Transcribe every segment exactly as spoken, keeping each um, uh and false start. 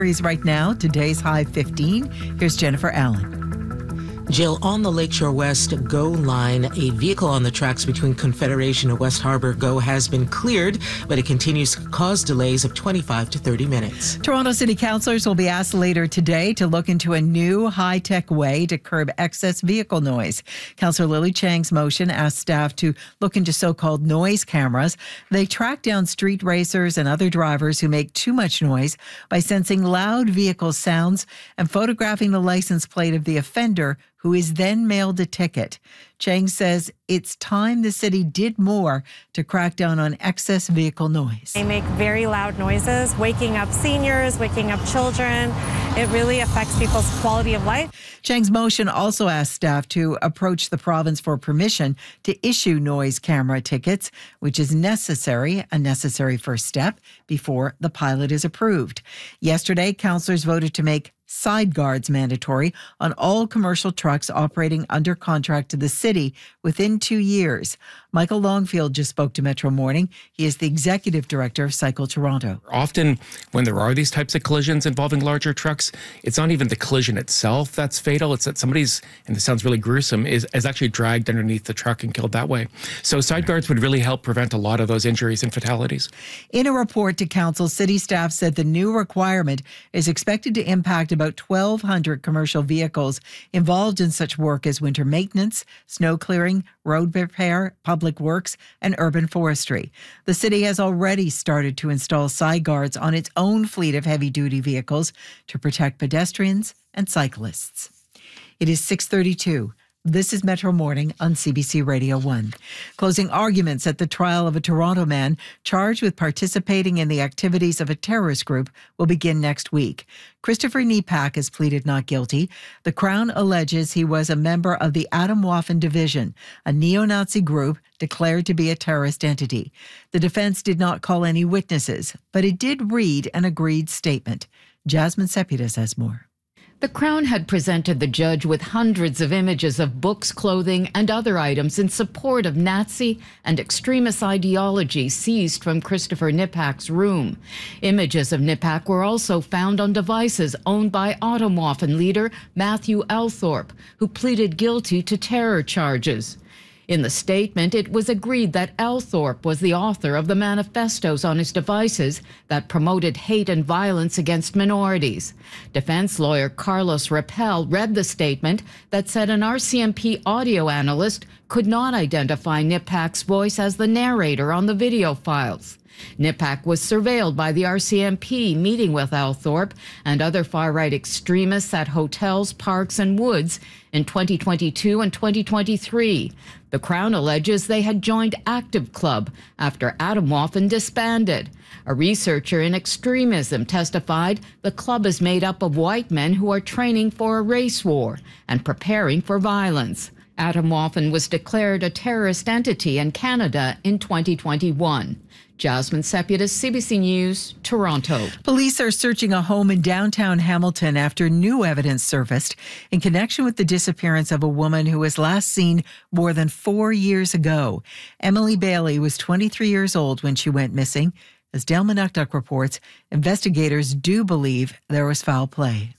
Right now, today's high fifteen. Here's Jennifer Allen. Jill, on the Lakeshore West GO line, a vehicle on the tracks between Confederation and West Harbour GO has been cleared, but it continues to cause delays of twenty-five to thirty minutes. Toronto City Councillors will be asked later today to look into a new high-tech way to curb excess vehicle noise. Councillor Lily Chang's motion asks staff to look into so-called noise cameras. They track down street racers and other drivers who make too much noise by sensing loud vehicle sounds and photographing the license plate of the offender, who is then mailed a ticket. Chang says it's time the city did more to crack down on excess vehicle noise. They make very loud noises, waking up seniors, waking up children. It really affects people's quality of life. Chang's motion also asked staff to approach the province for permission to issue noise camera tickets, which is necessary, a necessary first step before the pilot is approved. Yesterday, councillors voted to make side guards mandatory on all commercial trucks operating under contract to the city within two years. Michael Longfield just spoke to Metro Morning. He is the executive director of Cycle Toronto. Often when there are these types of collisions involving larger trucks, it's not even the collision itself that's fatal. It's that somebody's, and this sounds really gruesome, is, is actually dragged underneath the truck and killed that way. So side guards would really help prevent a lot of those injuries and fatalities. In a report to council, city staff said the new requirement is expected to impact about twelve hundred commercial vehicles involved in such work as winter maintenance, snow clearing, road repair, public works, and urban forestry. The city has already started to install side guards on its own fleet of heavy-duty vehicles to protect pedestrians and cyclists. It is six thirty-two. This is Metro Morning on C B C Radio one. Closing arguments at the trial of a Toronto man charged with participating in the activities of a terrorist group will begin next week. Christopher Nepak has pleaded not guilty. The Crown alleges he was a member of the Atomwaffen Division, a neo-Nazi group declared to be a terrorist entity. The defense did not call any witnesses, but it did read an agreed statement. Jasmine Sepulveda says more. The Crown had presented the judge with hundreds of images of books, clothing, and other items in support of Nazi and extremist ideology seized from Christopher Nepak's room. Images of Nepak were also found on devices owned by Atomwaffen leader Matthew Althorpe, who pleaded guilty to terror charges. In the statement, it was agreed that Althorpe was the author of the manifestos on his devices that promoted hate and violence against minorities. Defense lawyer Carlos Rappel read the statement that said an R C M P audio analyst could not identify Nepak's voice as the narrator on the video files. Nepak was surveilled by the R C M P, meeting with Althorpe and other far-right extremists at hotels, parks, and woods in twenty twenty-two and twenty twenty-three. The Crown alleges they had joined Active Club after Atomwaffen disbanded. A researcher in extremism testified the club is made up of white men who are training for a race war and preparing for violence. Atomwaffen was declared a terrorist entity in Canada in twenty twenty-one. Jasmine Sepulveda, C B C News, Toronto. Police are searching a home in downtown Hamilton after new evidence surfaced in connection with the disappearance of a woman who was last seen more than four years ago. Emily Bailey was twenty-three years old when she went missing. As Dale Manukduk reports, investigators do believe there was foul play.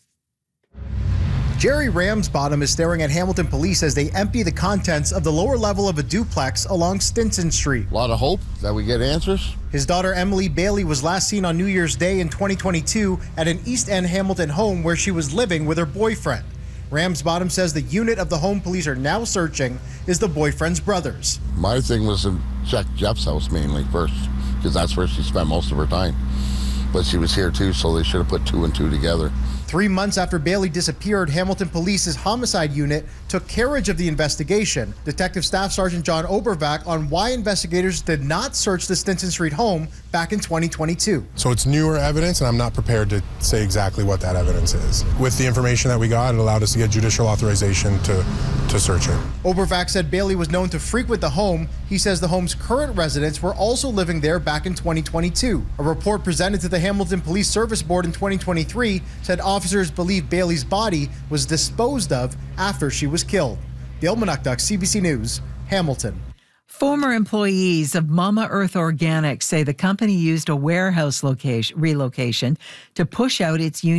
Jerry Ramsbottom is staring at Hamilton police as they empty the contents of the lower level of a duplex along Stinson Street. A lot of hope that we get answers. His daughter Emily Bailey was last seen on New Year's Day in twenty twenty-two at an East End Hamilton home where she was living with her boyfriend. Ramsbottom says the unit of the home police are now searching is the boyfriend's brother's. My thing was to check Jeff's house mainly first, because that's where she spent most of her time. But she was here too, so they should have put two and two together. Three months after Bailey disappeared, Hamilton Police's homicide unit took carriage of the investigation. Detective Staff Sergeant John Obervac on why investigators did not search the Stinson Street home back in twenty twenty-two. So it's newer evidence, and I'm not prepared to say exactly what that evidence is. With the information that we got, it allowed us to get judicial authorization to, to search it. Obervac said Bailey was known to frequent the home. He says the home's current residents were also living there back in twenty twenty-two. A report presented to the Hamilton Police Service Board in twenty twenty-three said officers believe Bailey's body was disposed of after she was killed. Dale Manukduk, C B C News, Hamilton. Former employees of Mama Earth Organics say the company used a warehouse location relocation to push out its union.